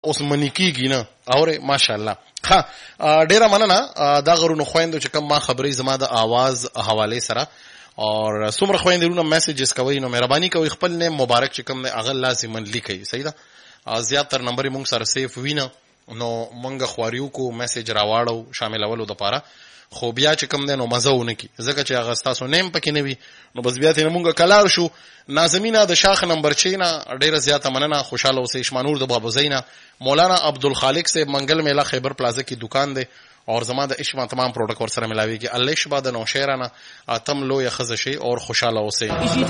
اوس منی کیږي نه اورې ماشاءالله. ها ډیره مننه دا غرونو خويندو چې کوم ما خبرې زما د आवाज حواله سره او څومره خويندونو میسجز کوي نو مهرباني کوي خپل نیم مبارک چې کوم نه اغل لازم لیکي. صحیح ده. زیات تر نمبر مونږ سره سیف وینه نو مونږ خواريو کو میسج راواړو شامل اولو د پاره خو بیا چې کوم دنو مزه ونه کی ځکه چې هغه تاسو نیم پکې نه وي نو بس بیا ته مونږه کلار شو. نازمینا د شاخ نمبر 6 نه ډیره زیاته مننه. خوشاله اوسې. شمانور د بابو زینا مولانا عبدالخالق سے منگل میلا خیبر پلازا کی دکان دے اور زما د عشق تمام پروډکټ ور سره ملاوي کې الله شبا د نو شیرانه اتم لو یا خزشي اور خوشاله اوسې.